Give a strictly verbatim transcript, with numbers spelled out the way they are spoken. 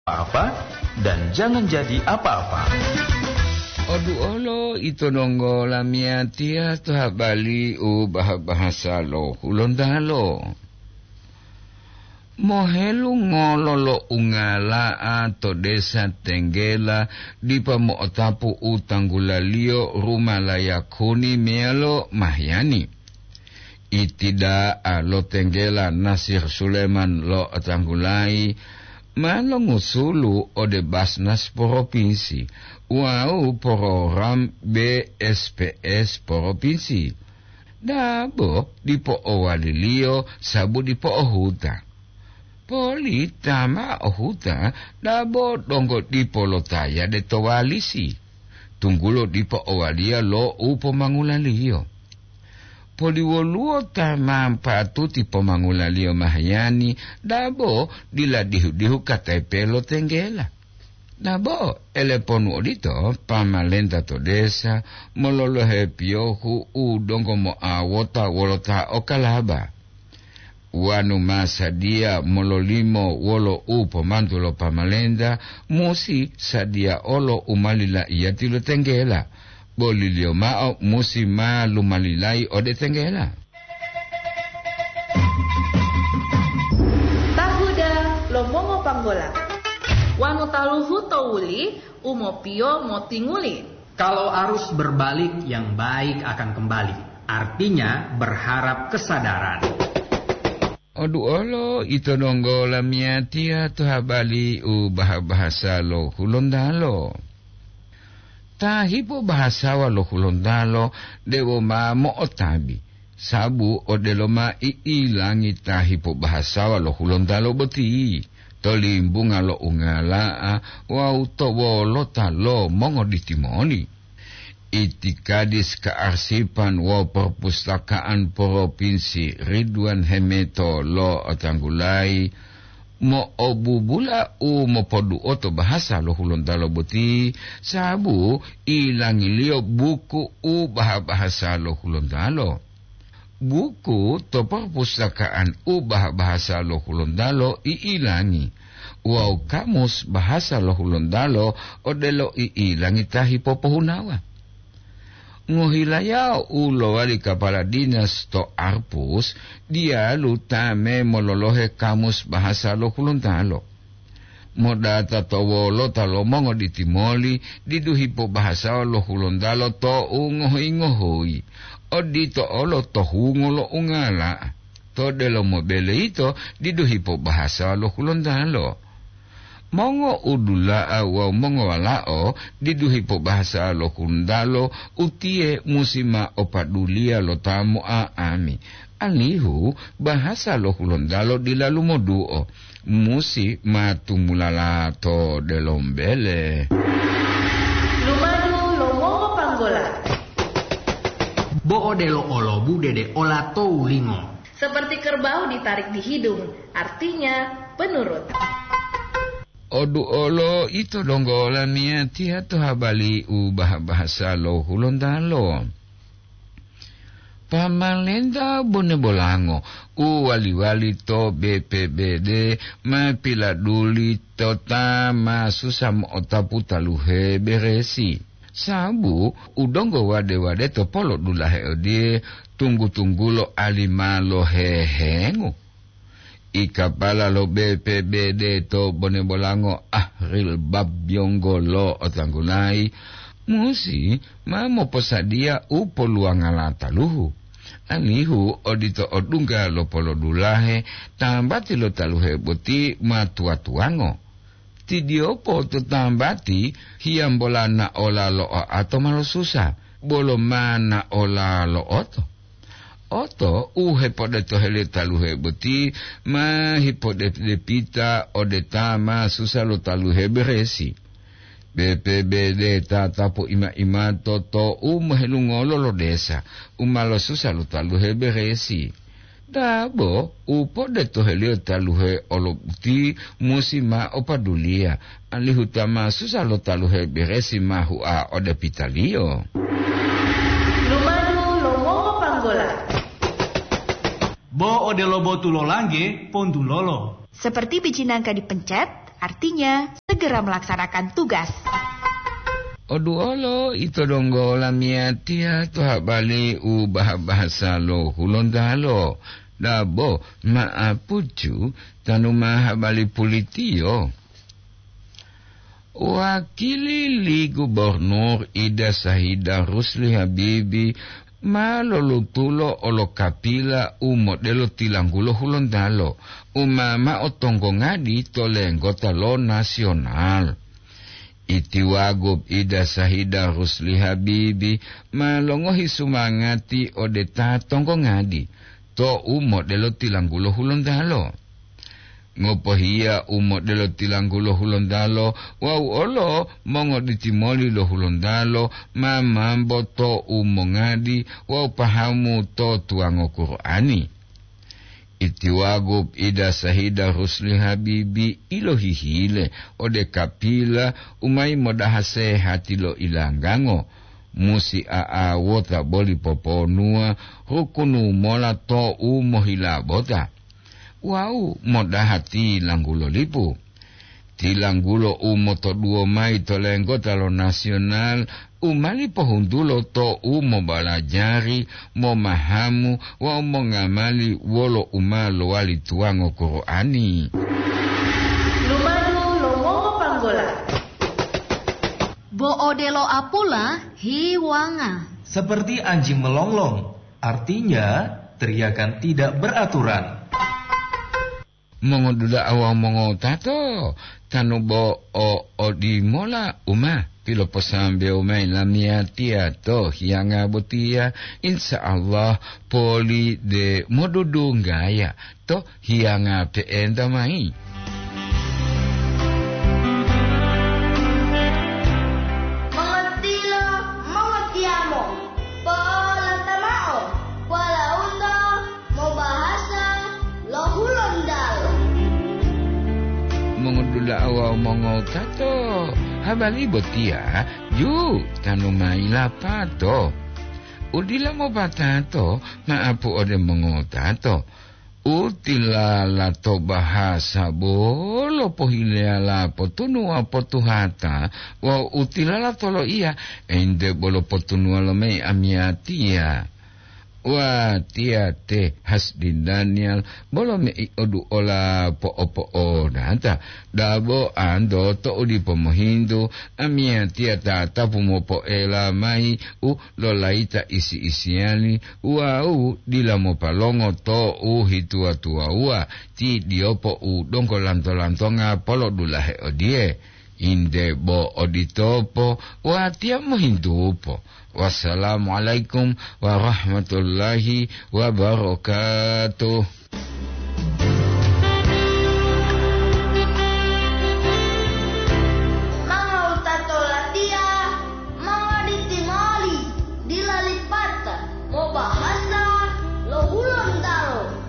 apa dan jangan jadi apa-apa. Aduh olo ito nonggo lamia tia tuha bali u bahasa lo hulondalo. Mohelu ngololo ungala atau desa Tenggela di pamo otapu utanggulalio rumah layakuni mealo mahyani. Itida lo Tenggela Nasir Suleman lo otanggulai malo ngusulu ode Basnas provinsi wau program B S P S provinsi dabo di po owalilio sabu di po ohuta poli tama ohuta dabo donggo di po lotaya de towalisi tunggulo di po owalia lo upo mangulalio Poliwoluo tama patuti pomangulalio mahyani dabo diladihu-dihu katai pelo Tenggela. Dabo eleponu odito pamalenta to desa mololohe piohu udongo mo awota wolota okalaba. Wanu masa dia mololimo wolo upo mantulo pamalenda musi sadia olo umalila iatilo Tenggela. Bolilio mao musi ma lumalilai ode Tenggela. Tahuda lomongo panggola. Wanu taluhu towuli umopio motinguli. Kalau arus berbalik yang baik akan kembali. Artinya berharap kesadaran. Aduh olo ito nonggo lamia tia tuha bali u bahasa lo hulondalo. Tahipo bahasa walo hulondalo dewo ma mo otabi sabu odelo ma iilangi tahipo bahasa walo hulondalo beti tolimbung alo ungala wau towo lotalo mongo ditimoni itikadis kearsipan wa perpustakaan provinsi Ridwan Hemeto lo otanggulai mo obubula u mo podu oto bahasa lo hulondalo boti sabu ilangilio buku u bahasa lo hulondalo buku to perpustakaan u bahasa lo hulondalo iilangi wow kamus bahasa lo hulondalo odelo iilangi tahi popohunawa nguhilaya ulo wali kepala dinas to Arpus dia lutame mololohe kamus bahasa lo hulondalo modata to wolo talo mongo ditimoli diduhipo bahasa lo hulondalo to ungohoi ngohoi odito olo to hungolo ungala to delo mobile ito diduhipo bahasa lo hulondalo mongo udula awa mongo walao diduhipo bahasa lo hulondalo utie musima opadulia lo tamu a ami alihu bahasa lo hulondalo dilalu moduo musi matumulala to delombele Lumadu lomongo panggola. Bo delo olobu dede olato ulingo. Seperti kerbau ditarik di hidung, artinya penurut. Odu olo ito donggola mia tia to habali ubah bahasa lo hulondalo. Pamalenda bone bolango u wali-wali to B P B D mapila duli to tama susam otapu taluhe beresi. Sabu udongo wade-wade to polo dulahe ode tunggu-tunggu lo alima lo hehengu. Ikapala lo B P B D to bone bolango ahril babyonggo lo otanggulai musi mamo posadia upo luangala taluhu anihu odito odungga lo polo dulahe tambati lo taluhe boti matua-tuango tidiopo to tambati hiambolana ola lo ato malo susah bolo mana ola lo oto Oto uhe pode tohele taluhe boti ma hipode pita odetama susalo taluhe beresi. B P B D tatapo ima-ima toto umhelungolo lo desa umalo susalo taluhe beresi. Dabo upode tohele taluhe olo buti musima opadulia alihutama susalo taluhe beresi mahu a ode pitalio. Lumadu lomongo panggola. Bo odelo botulo langge pondulolo. Seperti biji nangka dipencet, artinya segera melaksanakan tugas. Odu olo ito donggo lamiatia to habali ubah bahasa lo hulondalo. Dabo maapucu tanuma habali politio. Wakili li gubernur Ida Sahida Rusli Habibi malolutulo olo kapila u modelo tilanggulo hulondalo. Umama otonggo ngadi tolenggota lo nasional. Iti wagub Ida Sahida Rusli Habibi malongohi sumangati odeta tonggo ngadi to umot delo tilanggulo hulondalo. Ngopohia umot delo tilanggulo hulondalo wau olo mongo ditimoli lo hulondalo mamambo to umo ngadi wau pahamu to tuango Qur'ani. Iti wagub Ida Sahida Rusli Habibi ilo hihile ode kapila umai modahase hati lo ilanggango. Musi aa wota boli poponua hukunu mola to umo hilabota. Wau modahati langgulo lipu. Tilanggulo umo to duo mai to lenggota lo nasional umali pohundulo to umo balajari mo mahamu wa umo ngamali wolo umalo wali tuango Qur'ani. Lumadu lomongo panggola. Bo odelo apula hiwanga. Seperti anjing melonglong, artinya teriakan tidak beraturan. Mongoduda awang mongo tato tanubo o odimola uma pilo posambe umay lamia tia to hianga botia insya Allah poli de modudu ngaya to hianga pe enda mai. Mengertilo mengertiamo polatamao wala undo mo bahasa lohulondal. Mengudula awal mongo tato habali botia ju tanumai lapato udila mo batato maapu ode mongo tato utila lato bahasa bolo pohilea lapo tunua potuhata wa utila lato lo iya ende bolo potunua lo mei amiatia. Wah tia te Hasdi Daniel bolo me odu ola po opo o data dabo ando to udi pomohindo amia tia tata pumopo ela mai u lolaita isi isiani ua u dilamo palongo to u hitua tua ua ti diopo u dongko lanto lantonga polo dulahe odie inde bo oditopo wa tia mohindupo. Wassalamualaikum warahmatullahi wabarakatuh.